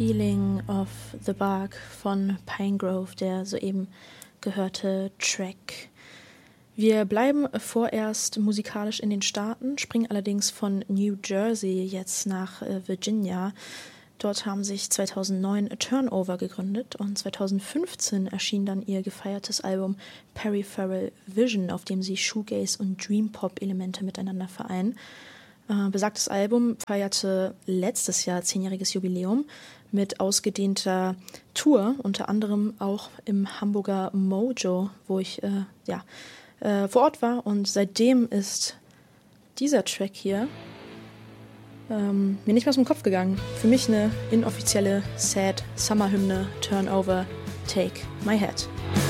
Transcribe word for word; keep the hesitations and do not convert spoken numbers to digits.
Peeling of the Bark von Pinegrove, der soeben gehörte Track. Wir bleiben vorerst musikalisch in den Staaten, springen allerdings von New Jersey jetzt nach äh, Virginia. Dort haben sich zweitausendneun Turnover gegründet und zweitausendfünfzehn erschien dann ihr gefeiertes Album Peripheral Vision, auf dem sie Shoegaze und Dream-Pop-Elemente miteinander vereinen. Äh, besagtes Album feierte letztes Jahr zehnjähriges Jubiläum mit ausgedehnter Tour, unter anderem auch im Hamburger Mojo, wo ich äh, ja, äh, vor Ort war. Und seitdem ist dieser Track hier ähm, mir nicht mehr aus dem Kopf gegangen. Für mich eine inoffizielle Sad Summer-Hymne, Turnover, Take My Hat.